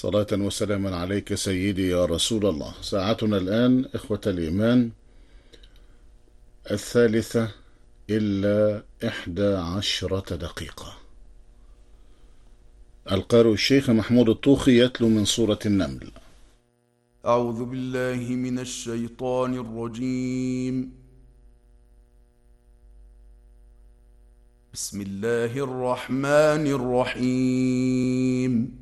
صلاة وسلاما عليك سيدي يا رسول الله. ساعتنا الآن إخوة الإيمان 11:11. القارئ الشيخ محمود الطوخي يتلو من سورة النمل. أعوذ بالله من الشيطان الرجيم. بسم الله الرحمن الرحيم.